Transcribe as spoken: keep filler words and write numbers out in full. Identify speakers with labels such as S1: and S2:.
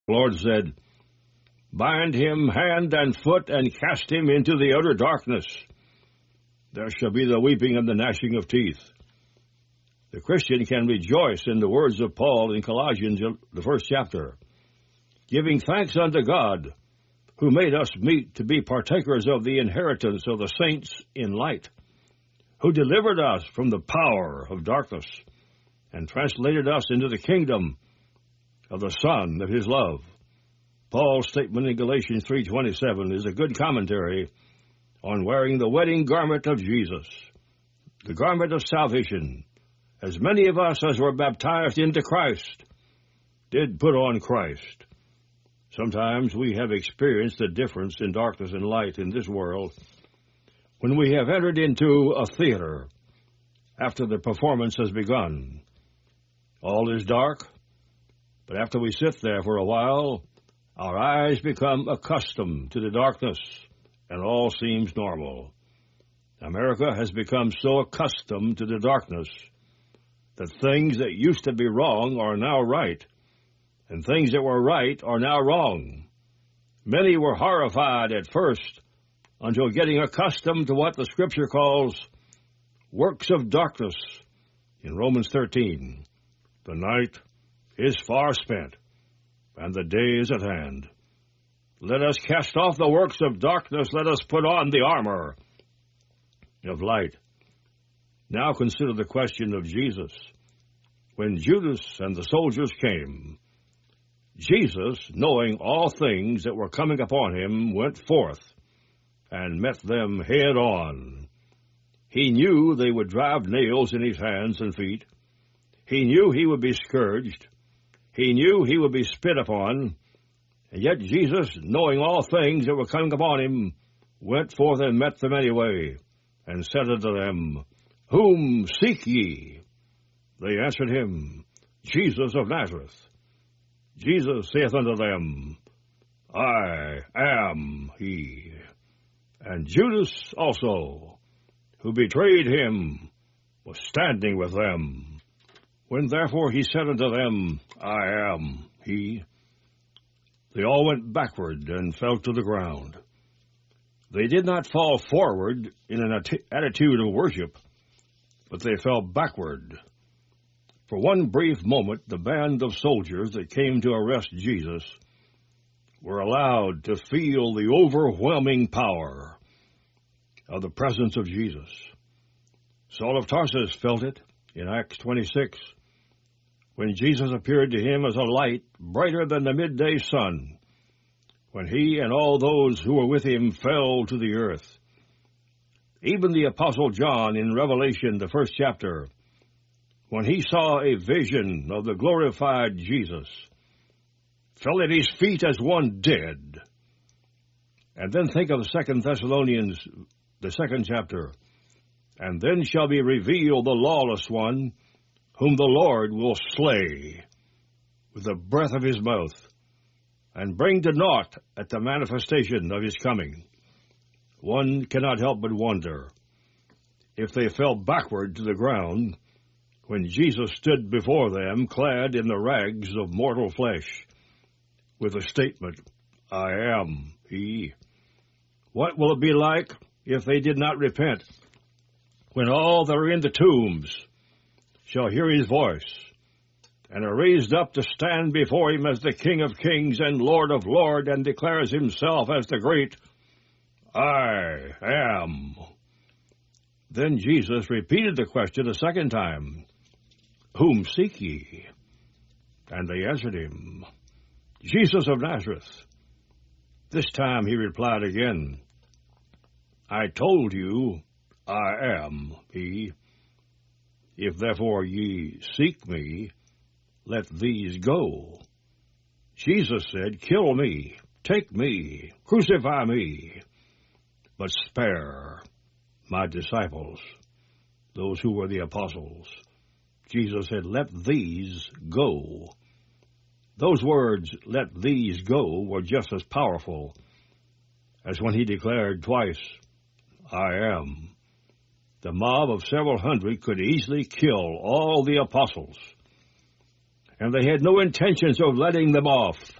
S1: The Lord said, "Bind him hand and foot, and cast him into the outer darkness. There shall be the weeping and the gnashing of teeth." The Christian can rejoice in the words of Paul in Colossians, the first chapter, giving thanks unto God, who made us meet to be partakers of the inheritance of the saints in light, who delivered us from the power of darkness, and translated us into the kingdom of the Son of his love. Paul's statement in Galatians three twenty-seven is a good commentary on wearing the wedding garment of Jesus, the garment of salvation. As many of us as were baptized into Christ did put on Christ. Sometimes we have experienced the difference in darkness and light in this world when we have entered into a theater after the performance has begun. All is dark, but after we sit there for a while, our eyes become accustomed to the darkness, and all seems normal. America has become so accustomed to the darkness that things that used to be wrong are now right, and things that were right are now wrong. Many were horrified at first until getting accustomed to what the Scripture calls works of darkness in Romans thirteen. The night is far spent, and the day is at hand. Let us cast off the works of darkness. Let us put on the armor of light. Now consider the question of Jesus. When Judas and the soldiers came, Jesus, knowing all things that were coming upon him, went forth and met them head on. He knew they would drive nails in his hands and feet. He knew he would be scourged. He knew he would be spit upon. And yet Jesus, knowing all things that were coming upon him, went forth and met them anyway, and said unto them, "Whom seek ye?" They answered him, "Jesus of Nazareth." Jesus saith unto them, "I am he." And Judas also, who betrayed him, was standing with them. When therefore he said unto them, "I am he," they all went backward and fell to the ground. They did not fall forward in an atti- attitude of worship, but they fell backward. For one brief moment, the band of soldiers that came to arrest Jesus were allowed to feel the overwhelming power of the presence of Jesus. Saul of Tarsus felt it in Acts twenty-six, when Jesus appeared to him as a light brighter than the midday sun, when he and all those who were with him fell to the earth. Even the Apostle John in Revelation, the first chapter, when he saw a vision of the glorified Jesus, fell at his feet as one dead. And then think of Second Thessalonians, the second chapter. And then shall be revealed the lawless one, whom the Lord will slay with the breath of his mouth, and bring to naught at the manifestation of his coming. One cannot help but wonder if they fell backward to the ground when Jesus stood before them clad in the rags of mortal flesh, with the statement, "I am he." What will it be like if they did not repent, when all that are in the tombs shall hear his voice, and are raised up to stand before him as the King of kings and Lord of lords, and declares himself as the great I am? Then Jesus repeated the question a second time, "Whom seek ye?" And they answered him, "Jesus of Nazareth." This time he replied again, "I told you, I am he. If therefore ye seek me, let these go." Jesus said, "Kill me, take me, crucify me, but spare my disciples," those who were the apostles. Jesus said, "Let these go." Those words, "let these go," were just as powerful as when he declared twice, "I am." The mob of several hundred could easily kill all the apostles, and they had no intentions of letting them off.